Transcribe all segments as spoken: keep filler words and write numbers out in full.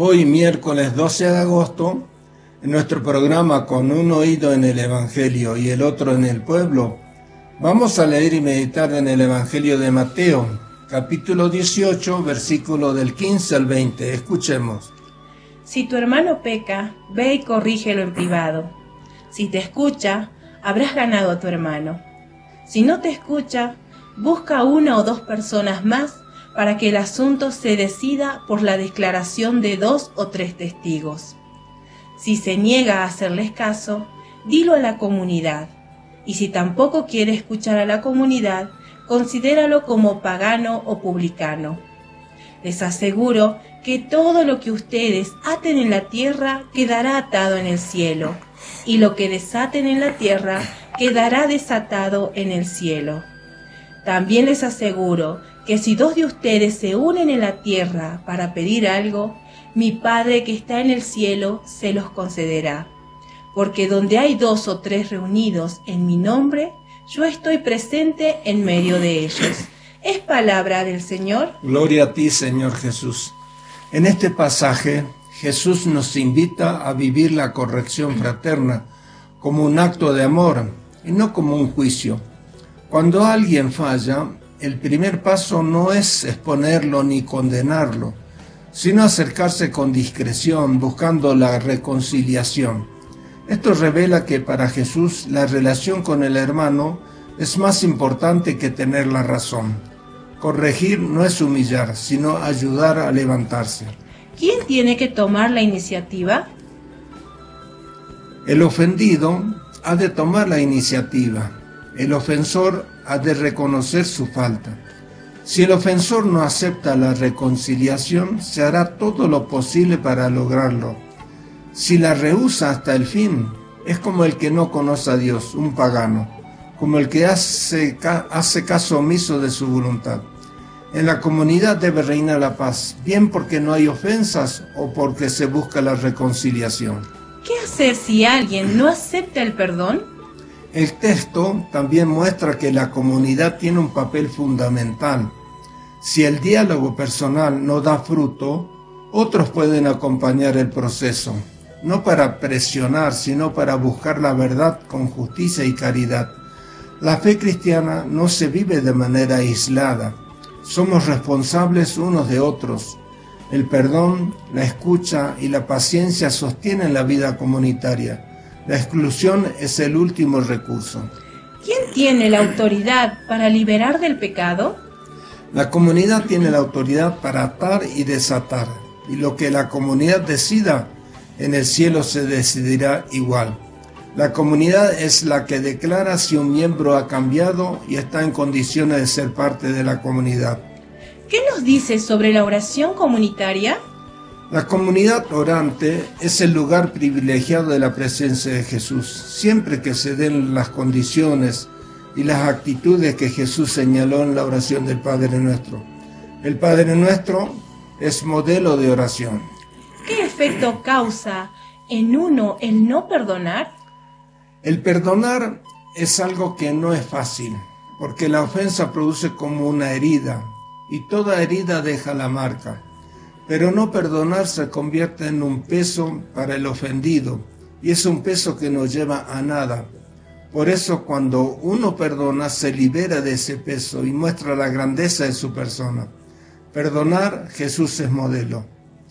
Hoy, miércoles doce de agosto, en nuestro programa Con un oído en el Evangelio y el otro en el pueblo, vamos a leer y meditar en el Evangelio de Mateo, capítulo dieciocho, versículo del quince al veinte. Escuchemos. Si tu hermano peca, ve y corrígelo en privado. Si te escucha, habrás ganado a tu hermano. Si no te escucha, busca una o dos personas más para que el asunto se decida por la declaración de dos o tres testigos. Si se niega a hacerles caso, dilo a la comunidad. Y si tampoco quiere escuchar a la comunidad, considéralo como pagano o publicano. Les aseguro que todo lo que ustedes aten en la tierra quedará atado en el cielo, y lo que desaten en la tierra quedará desatado en el cielo. También les aseguro que si dos de ustedes se unen en la tierra para pedir algo, mi Padre que está en el cielo se los concederá. Porque donde hay dos o tres reunidos en mi nombre, yo estoy presente en medio de ellos. ¿Es palabra del Señor? Gloria a ti, Señor Jesús. En este pasaje, Jesús nos invita a vivir la corrección fraterna como un acto de amor y no como un juicio. Cuando alguien falla, el primer paso no es exponerlo ni condenarlo, sino acercarse con discreción, buscando la reconciliación. Esto revela que para Jesús la relación con el hermano es más importante que tener la razón. Corregir no es humillar, sino ayudar a levantarse. ¿Quién tiene que tomar la iniciativa? El ofendido ha de tomar la iniciativa. El ofensor ha de reconocer su falta. Si el ofensor no acepta la reconciliación, se hará todo lo posible para lograrlo. Si la rehúsa hasta el fin, es como el que no conoce a Dios, un pagano, como el que hace, hace caso omiso de su voluntad. En la comunidad debe reinar la paz, bien porque no hay ofensas o porque se busca la reconciliación. ¿Qué hacer si alguien no acepta el perdón? El texto también muestra que la comunidad tiene un papel fundamental. Si el diálogo personal no da fruto, otros pueden acompañar el proceso, no para presionar, sino para buscar la verdad con justicia y caridad. La fe cristiana no se vive de manera aislada. Somos responsables unos de otros. El perdón, la escucha y la paciencia sostienen la vida comunitaria. La exclusión es el último recurso. ¿Quién tiene la autoridad para liberar del pecado? La comunidad tiene la autoridad para atar y desatar, y lo que la comunidad decida, en el cielo se decidirá igual. La comunidad es la que declara si un miembro ha cambiado y está en condiciones de ser parte de la comunidad. ¿Qué nos dice sobre la oración comunitaria? La comunidad orante es el lugar privilegiado de la presencia de Jesús, siempre que se den las condiciones y las actitudes que Jesús señaló en la oración del Padre Nuestro. El Padre Nuestro es modelo de oración. ¿Qué efecto causa en uno el no perdonar? El perdonar es algo que no es fácil, porque la ofensa produce como una herida, y toda herida deja la marca. Pero no perdonar se convierte en un peso para el ofendido, y es un peso que no lleva a nada. Por eso cuando uno perdona se libera de ese peso y muestra la grandeza de su persona. Perdonar, Jesús es modelo.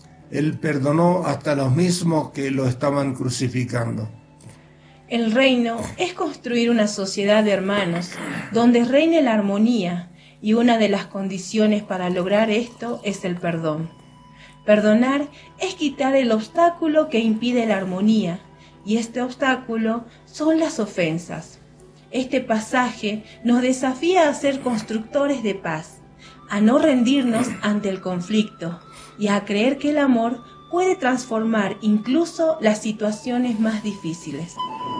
Él perdonó hasta los mismos que lo estaban crucificando. El reino es construir una sociedad de hermanos, donde reine la armonía, y una de las condiciones para lograr esto es el perdón. Perdonar es quitar el obstáculo que impide la armonía, y este obstáculo son las ofensas. Este pasaje nos desafía a ser constructores de paz, a no rendirnos ante el conflicto y a creer que el amor puede transformar incluso las situaciones más difíciles.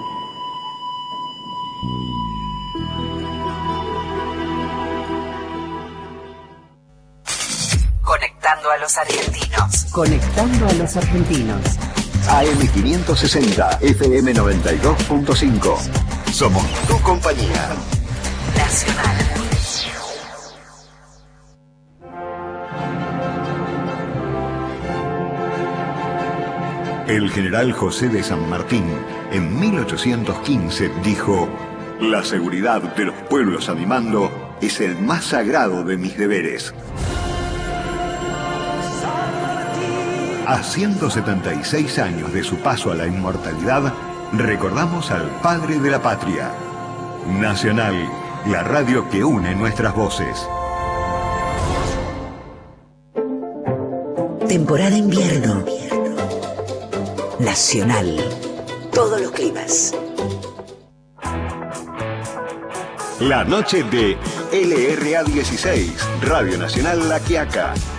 Conectando a los argentinos. Conectando a los argentinos. A M quinientos sesenta, F M noventa y dos punto cinco. Somos tu compañía. Nacional. El general José de San Martín, en mil ochocientos quince, dijo: la seguridad de los pueblos a mi mando es el más sagrado de mis deberes. A ciento setenta y seis años de su paso a la inmortalidad, recordamos al padre de la patria. Nacional, la radio que une nuestras voces. Temporada invierno. Nacional. Todos los climas. La noche de L R A dieciséis, Radio Nacional La Quiaca.